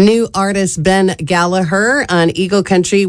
New artist Ben Gallagher on Eagle Country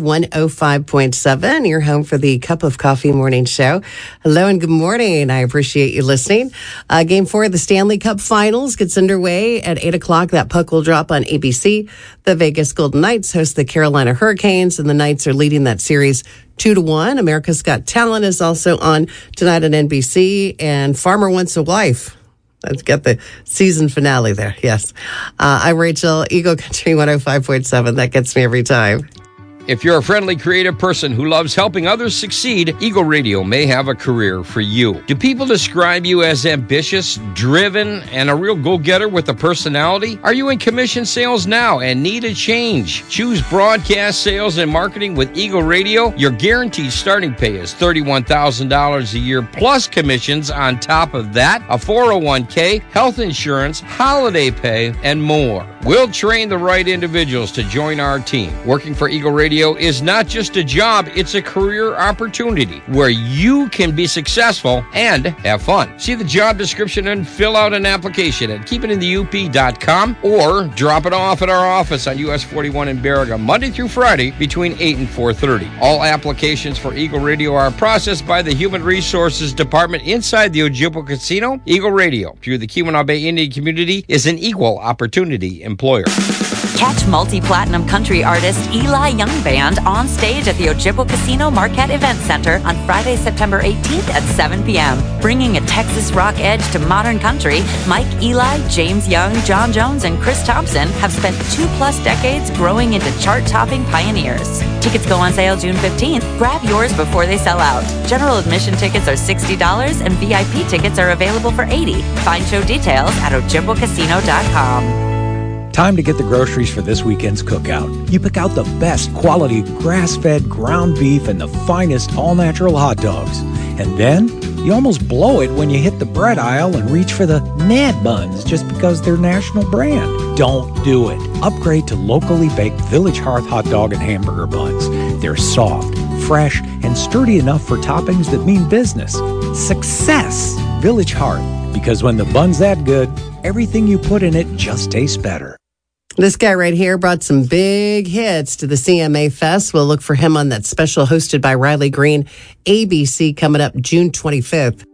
105.7, your home for the Cup of Coffee Morning Show. Hello and good morning. I appreciate you listening. Game 4 of the Stanley Cup Finals gets underway at 8 o'clock. That puck will drop on ABC. The Vegas Golden Knights host the Carolina Hurricanes, and the Knights are leading that series 2-1. America's Got Talent is also on tonight on NBC, and Farmer Wants a Wife. Let's get the season finale there. Yes. I'm Rachel, Eagle Country 105.7. That gets me every time. If you're a friendly, creative person who loves helping others succeed, Eagle Radio may have a career for you. Do people describe you as ambitious, driven, and a real go-getter with a personality? Are you in commission sales now and need a change? Choose broadcast sales and marketing with Eagle Radio. Your guaranteed starting pay is $31,000 a year plus commissions on top of that, a 401k, health insurance, holiday pay, and more. We'll train the right individuals to join our team. Working for Eagle Radio is not just a job, it's a career opportunity where you can be successful and have fun. See the job description and fill out an application at keepitinthe.up.com or drop it off at our office on US 41 in Baraga, Monday through Friday between 8 and 4:30. All applications for Eagle Radio are processed by the Human Resources Department inside the Ojibwa Casino. Eagle Radio, through the Keweenaw Bay Indian community, is an equal opportunity employer. Catch multi-platinum country artist Eli Young Band on stage at the Ojibwa Casino Marquette Event Center on Friday, September 18th at 7 p.m. Bringing a Texas rock edge to modern country, Mike Eli, James Young, John Jones, and Chris Thompson have spent 2+ decades growing into chart-topping pioneers. Tickets go on sale June 15th. Grab yours before they sell out. General admission tickets are $60 and VIP tickets are available for $80. Find show details at ojibwacasino.com. Time to get the groceries for this weekend's cookout. You pick out the best quality grass-fed ground beef and the finest all-natural hot dogs. And then you almost blow it when you hit the bread aisle and reach for the Nad buns just because they're national brand. Don't do it. Upgrade to locally baked Village Hearth hot dog and hamburger buns. They're soft, fresh, and sturdy enough for toppings that mean business. Success! Village Hearth. Because when the bun's that good, everything you put in it just tastes better. This guy right here brought some big hits to the CMA Fest. We'll look for him on that special hosted by Riley Green, ABC, coming up June 25th.